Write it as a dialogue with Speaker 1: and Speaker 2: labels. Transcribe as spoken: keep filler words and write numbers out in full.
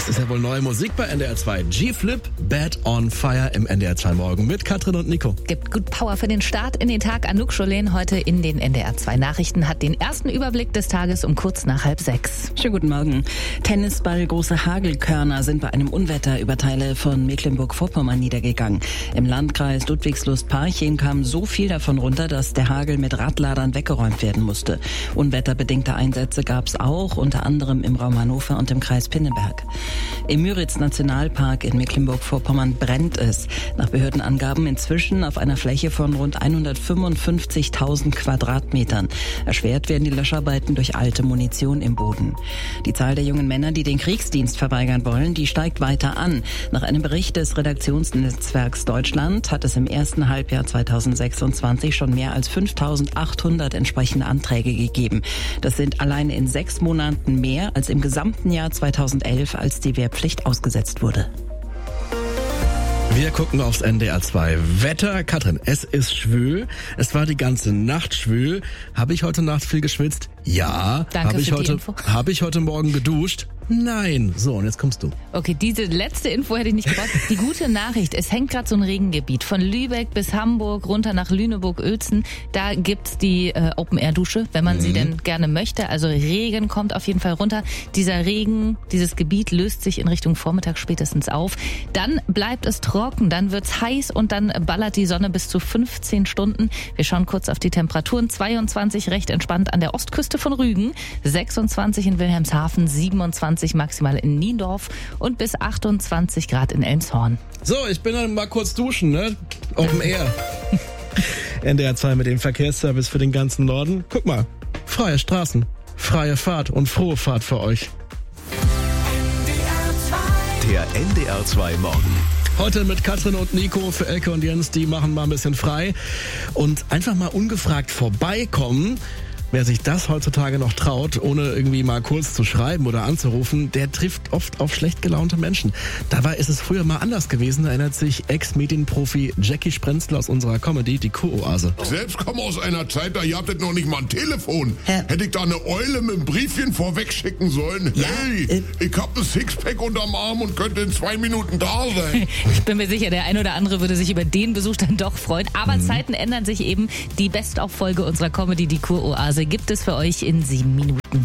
Speaker 1: Das ist ja wohl neue Musik bei N D R zwei. G-Flip, Bad on Fire im N D R zwei Morgen mit Katrin und Nico.
Speaker 2: Gibt gut Power für den Start in den Tag. Anouk Scholen heute in den N D R zwei Nachrichten hat den ersten Überblick des Tages um kurz nach halb sechs.
Speaker 3: Schönen guten Morgen. Tennisball große Hagelkörner sind bei einem Unwetter über Teile von Mecklenburg-Vorpommern niedergegangen. Im Landkreis Ludwigslust-Parchim kam so viel davon runter, dass der Hagel mit Radladern weggeräumt werden musste. Unwetterbedingte Einsätze gab es auch, unter anderem im Raum Hannover und im Kreis Pinneberg. Im Müritz-Nationalpark in Mecklenburg-Vorpommern brennt es. Nach Behördenangaben inzwischen auf einer Fläche von rund hundertfünfundfünfzigtausend Quadratmetern. Erschwert werden die Löscharbeiten durch alte Munition im Boden. Die Zahl der jungen Männer, die den Kriegsdienst verweigern wollen, die steigt weiter an. Nach einem Bericht des Redaktionsnetzwerks Deutschland hat es im ersten Halbjahr zweitausendsechsundzwanzig schon mehr als fünftausendachthundert entsprechende Anträge gegeben. Das sind alleine in sechs Monaten mehr als im gesamten Jahr zweitausendelf, als die Wehrpflicht ausgesetzt wurde.
Speaker 1: Wir gucken aufs N D R zwei Wetter. Katrin, es ist schwül. Es war die ganze Nacht schwül. Habe ich heute Nacht viel geschwitzt? Ja.
Speaker 2: Danke
Speaker 1: Habe ich
Speaker 2: für die
Speaker 1: heute,
Speaker 2: Info.
Speaker 1: Habe ich heute Morgen geduscht? Nein. So, und jetzt kommst du.
Speaker 2: Okay, diese letzte Info hätte ich nicht gebraucht. Die gute Nachricht, es hängt gerade so ein Regengebiet von Lübeck bis Hamburg, runter nach Lüneburg-Uelzen. Da gibt's die äh, Open-Air-Dusche, wenn man mhm. sie denn gerne möchte. Also Regen kommt auf jeden Fall runter. Dieser Regen, dieses Gebiet löst sich in Richtung Vormittag spätestens auf. Dann bleibt es trocken, dann wird's heiß und dann ballert die Sonne bis zu fünfzehn Stunden. Wir schauen kurz auf die Temperaturen. zweiundzwanzig recht entspannt an der Ostküste von Rügen, sechsundzwanzig in Wilhelmshaven, siebenundzwanzig maximal in Niendorf und bis achtundzwanzig Grad in Elmshorn.
Speaker 1: So, ich bin dann mal kurz duschen, ne? Open Air. N D R zwei mit dem Verkehrsservice für den ganzen Norden. Guck mal, freie Straßen, freie Fahrt und frohe Fahrt für euch.
Speaker 4: Der N D R zwei Morgen.
Speaker 1: Heute mit Katrin und Nico für Elke und Jens, die machen mal ein bisschen frei und einfach mal ungefragt vorbeikommen. Wer sich das heutzutage noch traut, ohne irgendwie mal kurz zu schreiben oder anzurufen, der trifft oft auf schlecht gelaunte Menschen. Dabei ist es früher mal anders gewesen, erinnert sich Ex-Medienprofi Jackie Sprenzler aus unserer Comedy, die Kuroase.
Speaker 5: Ich selbst komme aus einer Zeit, da ihr hattet noch nicht mal ein Telefon. Hä? Hätte ich da eine Eule mit einem Briefchen vorweg schicken sollen? Ja, hey, äh, ich hab ein Sixpack unterm Arm und könnte in zwei Minuten da sein.
Speaker 2: Ich bin mir sicher, der ein oder andere würde sich über den Besuch dann doch freuen. Aber mhm. Zeiten ändern sich eben. Die Best-of-Folge unserer Comedy, die Kuroase, gibt es für euch in sieben Minuten.